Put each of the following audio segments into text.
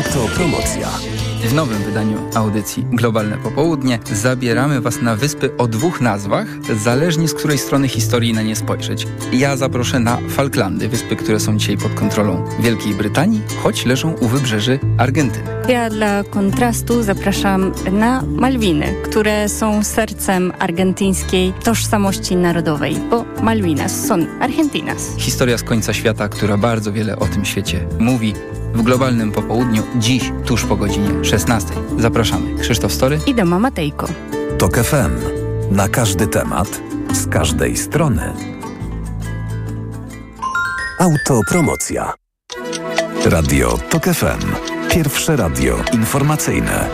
Autopromocja. W nowym wydaniu audycji Globalne Popołudnie zabieramy Was na wyspy o 2 nazwach, zależnie z której strony historii na nie spojrzeć. Ja zaproszę na Falklandy, wyspy, które są dzisiaj pod kontrolą Wielkiej Brytanii, choć leżą u wybrzeży Argentyny. Ja dla kontrastu zapraszam na Malwiny, które są sercem argentyńskiej tożsamości narodowej, bo Malvinas są Argentinas. Historia z końca świata, która bardzo wiele o tym świecie mówi. W Globalnym Popołudniu dziś, tuż po godzinie 16. Zapraszamy. Krzysztof Story i Doma Matejko. TOK FM. Na każdy temat, z każdej strony. Autopromocja. Radio TOK FM. Pierwsze radio informacyjne.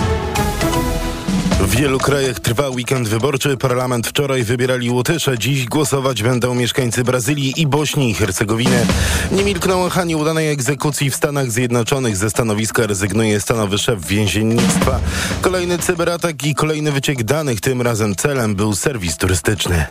W wielu krajach trwa weekend wyborczy. Parlament wczoraj wybierali Łotysze. Dziś głosować będą mieszkańcy Brazylii i Bośni i Hercegowiny. Nie milkną echa nieudanej egzekucji w Stanach Zjednoczonych. Ze stanowiska rezygnuje stanowy szef więziennictwa. Kolejny cyberatak i kolejny wyciek danych. Tym razem celem był serwis turystyczny.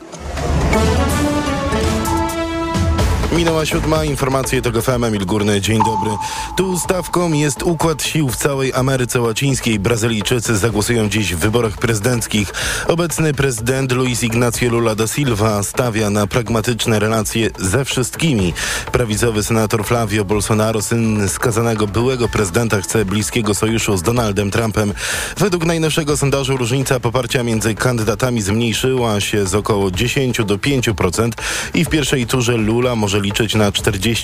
Minęła 7. Informacje TOK FM. Emil Górny. Dzień dobry. Tu stawką jest układ sił w całej Ameryce Łacińskiej. Brazylijczycy zagłosują dziś w wyborach prezydenckich. Obecny prezydent Luiz Ignacio Lula da Silva stawia na pragmatyczne relacje ze wszystkimi. Prawicowy senator Flávio Bolsonaro, syn skazanego byłego prezydenta, chce bliskiego sojuszu z Donaldem Trumpem. Według najnowszego sondażu różnica poparcia między kandydatami zmniejszyła się z około 10 do 5% i w pierwszej turze Lula może liczyć na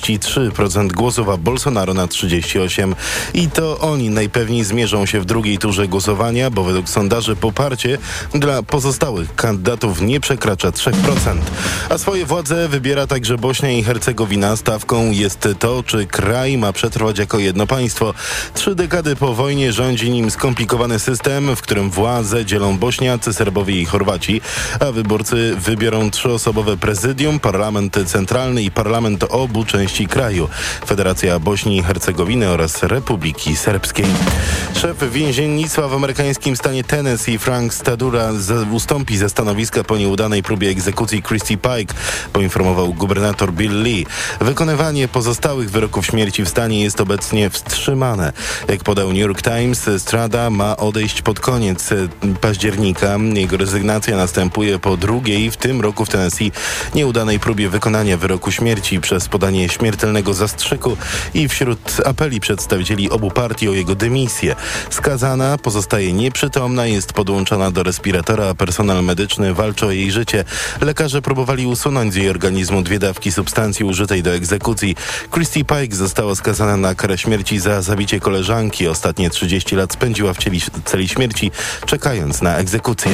43% głosów, a Bolsonaro na 38%. I to oni najpewniej zmierzą się w drugiej turze głosowania, bo według sondaży poparcie dla pozostałych kandydatów nie przekracza 3%. A swoje władze wybiera także Bośnia i Hercegowina. Stawką jest to, czy kraj ma przetrwać jako jedno państwo. 3 dekady po wojnie rządzi nim skomplikowany system, w którym władzę dzielą Bośniacy, Serbowie i Chorwaci, a wyborcy wybiorą 3-osobowe prezydium, parlament centralny i parlament obu części kraju, Federacja Bośni i Hercegowiny oraz Republiki Serbskiej. Szef więziennictwa w amerykańskim stanie Tennessee Frank Stadura ustąpi ze stanowiska po nieudanej próbie egzekucji Christy Pike, poinformował gubernator Bill Lee. Wykonywanie pozostałych wyroków śmierci w stanie jest obecnie wstrzymane. Jak podał New York Times, Strada ma odejść pod koniec października. Jego rezygnacja następuje po drugiej w tym roku w Tennessee nieudanej próbie wykonania wyroku śmierci przez podanie śmiertelnego zastrzyku i wśród apeli przedstawicieli obu partii o jego dymisję. Skazana pozostaje nieprzytomna, jest podłączona do respiratora, a personel medyczny walczy o jej życie. Lekarze próbowali usunąć z jej organizmu 2 dawki substancji użytej do egzekucji. Christy Pike została skazana na karę śmierci za zabicie koleżanki. Ostatnie 30 lat spędziła w celi śmierci, czekając na egzekucję.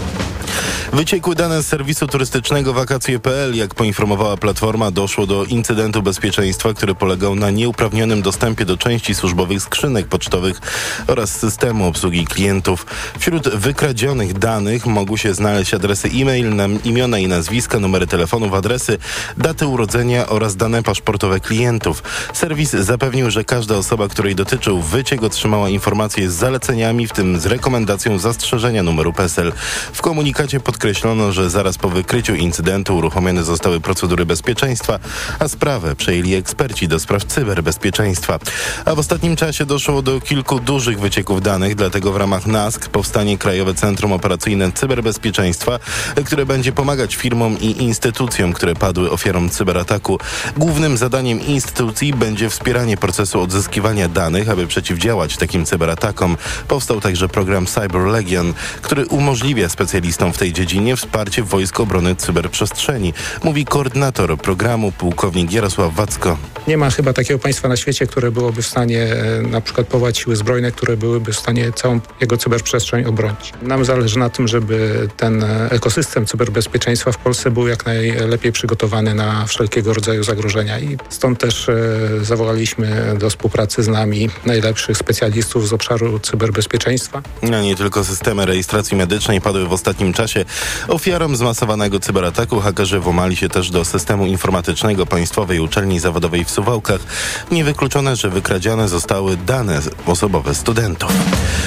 Wyciekły dane z serwisu turystycznego wakacje.pl. Jak poinformowała Platforma, doszło do incydentu bezpieczeństwa, który polegał na nieuprawnionym dostępie do części służbowych skrzynek pocztowych oraz systemu obsługi klientów. Wśród wykradzionych danych mogły się znaleźć adresy e-mail, imiona i nazwiska, numery telefonów, adresy, daty urodzenia oraz dane paszportowe klientów. Serwis zapewnił, że każda osoba, której dotyczył wyciek, otrzymała informacje z zaleceniami, w tym z rekomendacją zastrzeżenia numeru PESEL. W komunikacie podkreślono, że zaraz po wykryciu incydentu uruchomione zostały procedury bezpieczeństwa, a sprawę przejęli eksperci do spraw cyberbezpieczeństwa. A w ostatnim czasie doszło do kilku dużych wycieków danych, dlatego w ramach NASK powstanie Krajowe Centrum Operacyjne Cyberbezpieczeństwa, które będzie pomagać firmom i instytucjom, które padły ofiarą cyberataku. Głównym zadaniem instytucji będzie wspieranie procesu odzyskiwania danych, aby przeciwdziałać takim cyberatakom. Powstał także program Cyber Legion, który umożliwia specjalistom w tej dziedzinie wsparcie Wojsk Obrony Cyberprzestrzeni, mówi koordynator programu pułkownik Jarosław Wacko. Nie ma chyba takiego państwa na świecie, które byłoby w stanie na przykład powołać siły zbrojne, które byłyby w stanie całą jego cyberprzestrzeń obronić. Nam zależy na tym, żeby ten ekosystem cyberbezpieczeństwa w Polsce był jak najlepiej przygotowany na wszelkiego rodzaju zagrożenia i stąd też zawołaliśmy do współpracy z nami najlepszych specjalistów z obszaru cyberbezpieczeństwa. No nie tylko systemy rejestracji medycznej padły w ostatnim czasie ofiarą zmasowanego cyberataku. Hakerzy włamali się też do systemu informatycznego Państwowej Uczelni Zawodowej w Suwałkach. Niewykluczone, że wykradzione zostały dane osobowe studentów.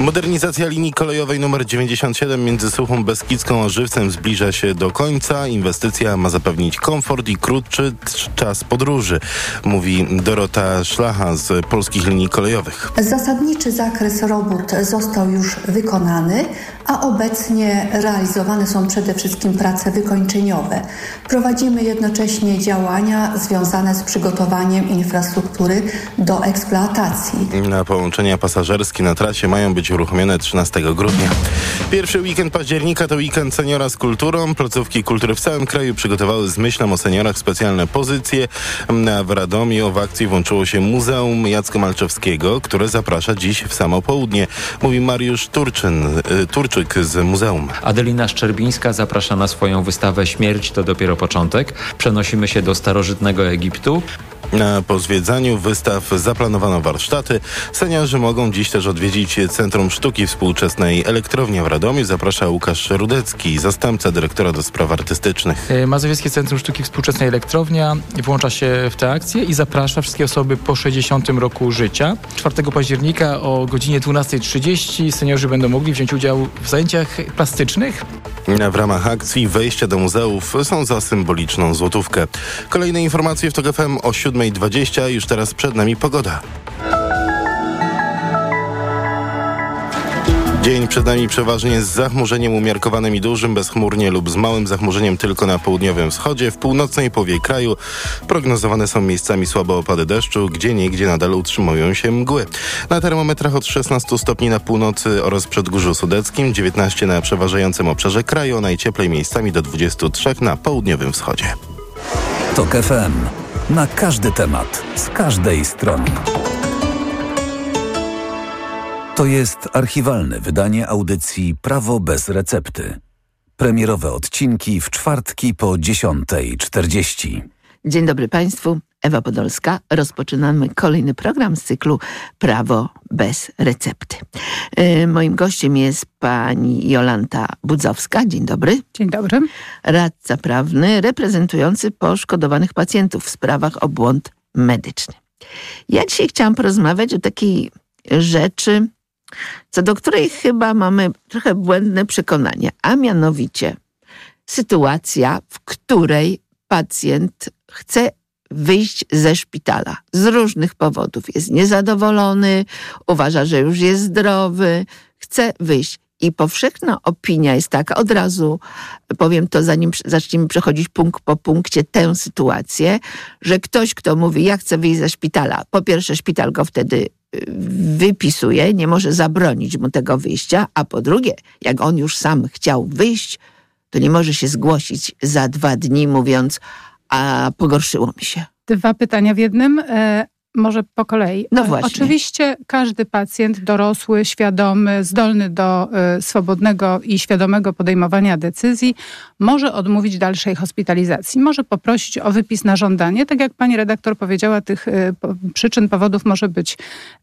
Modernizacja linii kolejowej nr 97 między Suchą Beskidzką a Żywcem zbliża się do końca. Inwestycja ma zapewnić komfort i krótszy czas podróży, mówi Dorota Szlacha z Polskich Linii Kolejowych. Zasadniczy zakres robót został już wykonany, a obecnie realizowane są przede wszystkim prace wykończeniowe. Prowadzimy jednocześnie działania związane z przygotowaniem infrastruktury do eksploatacji. Na połączenia pasażerskie na trasie mają być uruchomione 13 grudnia. Pierwszy weekend października to weekend seniora z kulturą. Placówki kultury w całym kraju przygotowały z myślą o seniorach specjalne pozycje. W Radomiu w akcji włączyło się Muzeum Jacka Malczewskiego, które zaprasza dziś w samo południe, mówi Mariusz Turczyk z muzeum. Adelina Szczerbińska zaprasza na swoją wystawę Śmierć to dopiero początek. Przenosimy się do starożytnego Egiptu. Po zwiedzaniu wystaw zaplanowano warsztaty. Seniorzy mogą dziś też odwiedzić Centrum Sztuki Współczesnej Elektrownia w Radomiu. Zaprasza Łukasz Rudecki, zastępca dyrektora do spraw artystycznych. Mazowieckie Centrum Sztuki Współczesnej Elektrownia włącza się w tę akcję i zaprasza wszystkie osoby po 60 roku życia. 4 października o godzinie 12:30 seniorzy będą mogli wziąć udział w zajęciach plastycznych. W ramach akcji wejścia do muzeów są za symboliczną złotówkę. Kolejne informacje w TOK FM o 7:20. Już teraz przed nami pogoda. Dzień przed nami przeważnie z zachmurzeniem umiarkowanym i dużym, bezchmurnie lub z małym zachmurzeniem tylko na południowym wschodzie. W północnej połowie kraju prognozowane są miejscami słabe opady deszczu, gdzieniegdzie nadal utrzymują się mgły. Na termometrach od 16 stopni na północy oraz Przedgórzu Sudeckim, 19 na przeważającym obszarze kraju, najcieplej miejscami do 23 na południowym wschodzie. TOK FM. Na każdy temat, z każdej strony. To jest archiwalne wydanie audycji Prawo bez recepty. Premierowe odcinki w czwartki po 10:40. Dzień dobry Państwu, Ewa Podolska. Rozpoczynamy kolejny program z cyklu Prawo bez recepty. Moim gościem jest pani Jolanta Budzowska. Dzień dobry. Dzień dobry. Radca prawny reprezentujący poszkodowanych pacjentów w sprawach o błąd medyczny. Ja dzisiaj chciałam porozmawiać o takiej rzeczy, co do której chyba mamy trochę błędne przekonania, a mianowicie sytuacja, w której pacjent chce wyjść ze szpitala z różnych powodów. Jest niezadowolony, uważa, że już jest zdrowy, chce wyjść. I powszechna opinia jest taka, od razu powiem to, zanim zaczniemy przechodzić punkt po punkcie tę sytuację, że ktoś, kto mówi, ja chcę wyjść ze szpitala, po pierwsze szpital go wtedy wypisuje, nie może zabronić mu tego wyjścia, a po drugie, jak on już sam chciał wyjść, to nie może się zgłosić za 2 dni mówiąc, a pogorszyło mi się. 2 pytania w jednym. Może po kolei. No właśnie. Oczywiście każdy pacjent dorosły, świadomy, zdolny do swobodnego i świadomego podejmowania decyzji może odmówić dalszej hospitalizacji. Może poprosić o wypis na żądanie. Tak jak pani redaktor powiedziała, tych przyczyn, powodów może być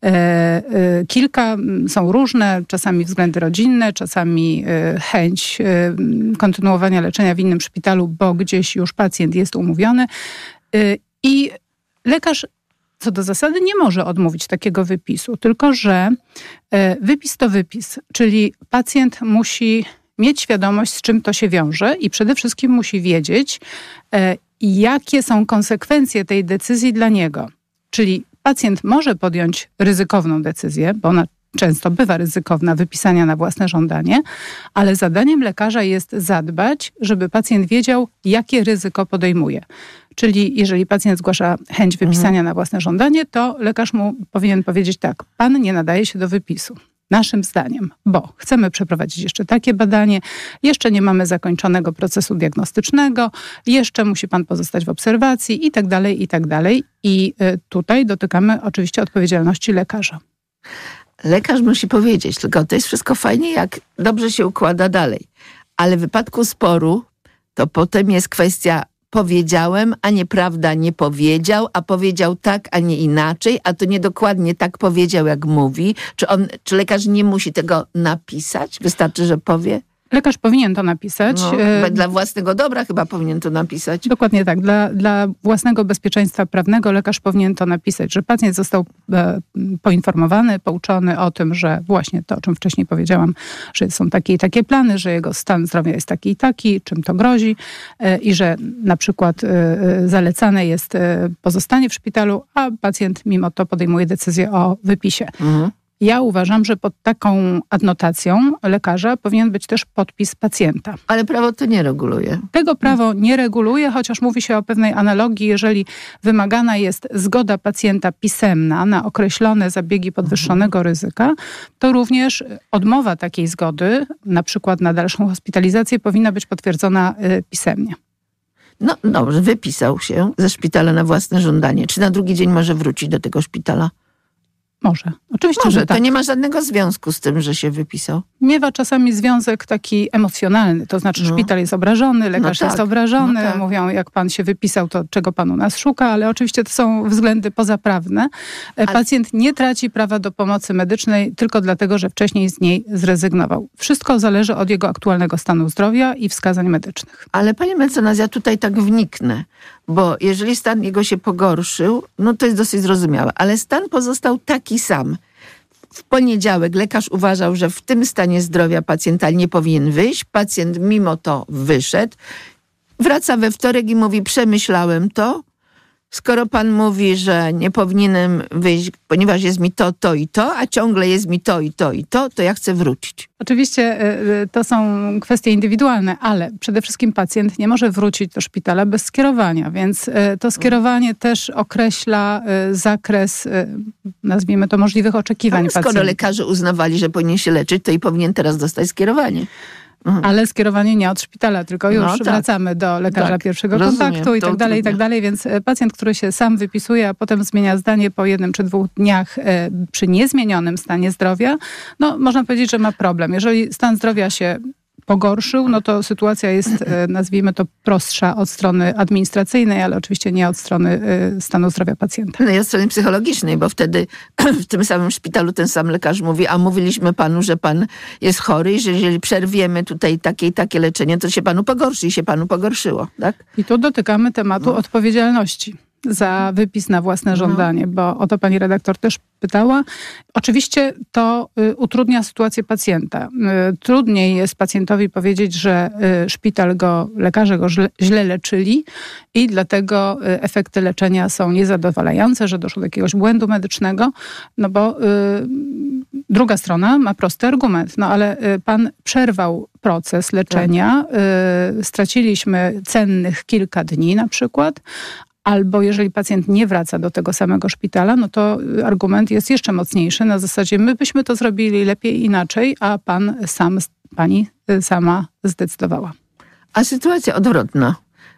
kilka. Są różne, czasami względy rodzinne, czasami chęć kontynuowania leczenia w innym szpitalu, bo gdzieś już pacjent jest umówiony. I lekarz co do zasady nie może odmówić takiego wypisu, tylko że wypis to wypis, czyli pacjent musi mieć świadomość, z czym to się wiąże i przede wszystkim musi wiedzieć, jakie są konsekwencje tej decyzji dla niego. Czyli pacjent może podjąć ryzykowną decyzję, bo ona często bywa ryzykowna, wypisania na własne żądanie, ale zadaniem lekarza jest zadbać, żeby pacjent wiedział, jakie ryzyko podejmuje. Czyli jeżeli pacjent zgłasza chęć wypisania na własne żądanie, to lekarz mu powinien powiedzieć tak, pan nie nadaje się do wypisu. Naszym zdaniem, bo chcemy przeprowadzić jeszcze takie badanie, jeszcze nie mamy zakończonego procesu diagnostycznego, jeszcze musi pan pozostać w obserwacji i tak dalej, i tak dalej. I tutaj dotykamy oczywiście odpowiedzialności lekarza. Lekarz musi powiedzieć, tylko to jest wszystko fajnie, jak dobrze się układa dalej. Ale w wypadku sporu, to potem jest kwestia powiedziałem, a nieprawda nie powiedział, a powiedział tak, a nie inaczej, a to niedokładnie tak powiedział, jak mówi. Czy lekarz nie musi tego napisać? Wystarczy, że powie? Lekarz powinien to napisać. Dla własnego dobra chyba powinien to napisać. Dokładnie tak. Dla własnego bezpieczeństwa prawnego lekarz powinien to napisać, że pacjent został poinformowany, pouczony o tym, że właśnie to, o czym wcześniej powiedziałam, że są takie i takie plany, że jego stan zdrowia jest taki i taki, czym to grozi i że na przykład zalecane jest pozostanie w szpitalu, a pacjent mimo to podejmuje decyzję o wypisie. Ja uważam, że pod taką adnotacją lekarza powinien być też podpis pacjenta. Ale prawo to nie reguluje. Tego prawo nie reguluje, chociaż mówi się o pewnej analogii, jeżeli wymagana jest zgoda pacjenta pisemna na określone zabiegi podwyższonego ryzyka, to również odmowa takiej zgody, na przykład na dalszą hospitalizację, powinna być potwierdzona pisemnie. No dobrze, wypisał się ze szpitala na własne żądanie. Czy na drugi dzień może wrócić do tego szpitala? Może. Oczywiście, może, że tak. To nie ma żadnego związku z tym, że się wypisał. Miewa czasami związek taki emocjonalny, to znaczy szpital jest obrażony, lekarz jest obrażony, mówią, jak pan się wypisał, to czego pan u nas szuka, ale oczywiście to są względy pozaprawne. Pacjent nie traci prawa do pomocy medycznej tylko dlatego, że wcześniej z niej zrezygnował. Wszystko zależy od jego aktualnego stanu zdrowia i wskazań medycznych. Ale pani mecenas, ja tutaj tak wniknę, bo jeżeli stan jego się pogorszył, no to jest dosyć zrozumiałe, ale stan pozostał taki sam. W poniedziałek lekarz uważał, że w tym stanie zdrowia pacjenta nie powinien wyjść. Pacjent mimo to wyszedł. Wraca we wtorek i mówi, przemyślałem to. Skoro pan mówi, że nie powinienem wyjść, ponieważ jest mi to i to, a ciągle jest mi to i to i to ja chcę wrócić. Oczywiście to są kwestie indywidualne, ale przede wszystkim pacjent nie może wrócić do szpitala bez skierowania, więc to skierowanie też określa zakres, nazwijmy to, możliwych oczekiwań pacjenta. Skoro lekarze uznawali, że powinien się leczyć, to i powinien teraz dostać skierowanie. Ale skierowanie nie od szpitala, tylko już wracamy do lekarza pierwszego kontaktu i tak dalej, więc pacjent, który się sam wypisuje, a potem zmienia zdanie po 1 czy 2 dniach przy niezmienionym stanie zdrowia, no można powiedzieć, że ma problem. Jeżeli stan zdrowia się pogorszył, no to sytuacja jest, nazwijmy to, prostsza od strony administracyjnej, ale oczywiście nie od strony stanu zdrowia pacjenta. No i od strony psychologicznej, bo wtedy w tym samym szpitalu ten sam lekarz mówi, a mówiliśmy panu, że pan jest chory i że jeżeli przerwiemy tutaj takie i takie leczenie, to się panu pogorszy i się panu pogorszyło, tak? I tu dotykamy tematu odpowiedzialności za wypis na własne żądanie, bo o to pani redaktor też pytała. Oczywiście to utrudnia sytuację pacjenta. Trudniej jest pacjentowi powiedzieć, że lekarze go źle leczyli i dlatego efekty leczenia są niezadowalające, że doszło do jakiegoś błędu medycznego, no bo druga strona ma prosty argument, no ale pan przerwał proces leczenia, straciliśmy cennych kilka dni na przykład, albo jeżeli pacjent nie wraca do tego samego szpitala, no to argument jest jeszcze mocniejszy. Na zasadzie my byśmy to zrobili lepiej inaczej, a pani sama zdecydowała. A sytuacja odwrotna.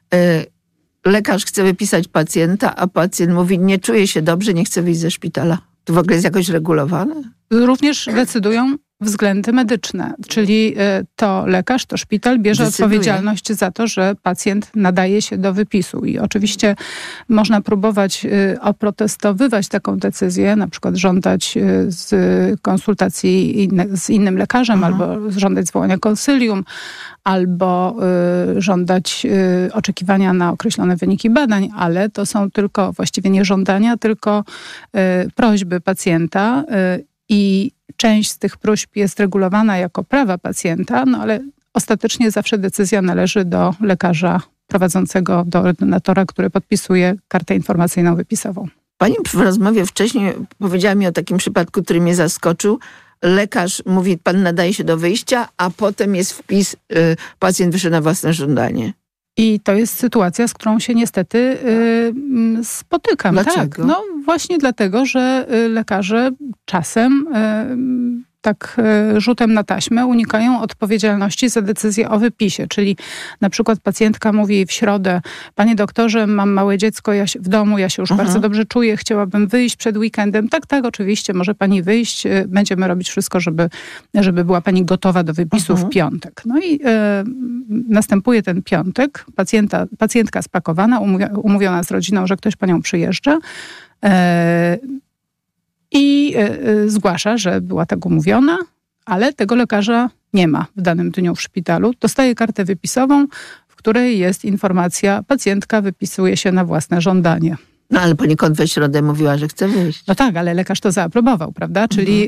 Lekarz chce wypisać pacjenta, a pacjent mówi, nie czuję się dobrze, nie chcę wyjść ze szpitala. To w ogóle jest jakoś regulowane? Również decydują względy medyczne, czyli to lekarz, to szpital bierze odpowiedzialność za to, że pacjent nadaje się do wypisu. I oczywiście można próbować oprotestowywać taką decyzję, na przykład żądać z konsultacji z innym lekarzem, albo żądać zwołania konsylium, albo żądać oczekiwania na określone wyniki badań, ale to są tylko właściwie nie żądania, tylko prośby pacjenta i część z tych próśb jest regulowana jako prawa pacjenta, no ale ostatecznie zawsze decyzja należy do lekarza prowadzącego, do ordynatora, który podpisuje kartę informacyjną wypisową. Pani w rozmowie wcześniej powiedziała mi o takim przypadku, który mnie zaskoczył. Lekarz mówi, pan nadaje się do wyjścia, a potem jest wpis, pacjent wyszedł na własne żądanie. I to jest sytuacja, z którą się niestety spotykam. Dlaczego? Tak, no właśnie dlatego, że lekarze czasem tak rzutem na taśmę unikają odpowiedzialności za decyzję o wypisie. Czyli na przykład pacjentka mówi w środę, panie doktorze, mam małe dziecko w domu, ja się już bardzo dobrze czuję, chciałabym wyjść przed weekendem. Tak, oczywiście, może pani wyjść, będziemy robić wszystko, żeby była pani gotowa do wypisu w piątek. No i następuje ten piątek, pacjentka spakowana, umówiona z rodziną, że ktoś po nią przyjeżdża, i zgłasza, że była tak umówiona, ale tego lekarza nie ma w danym dniu w szpitalu. Dostaje kartę wypisową, w której jest informacja, pacjentka wypisuje się na własne żądanie. No ale poniekąd we środę mówiła, że chce wyjść. No tak, ale lekarz to zaaprobował, prawda? Czyli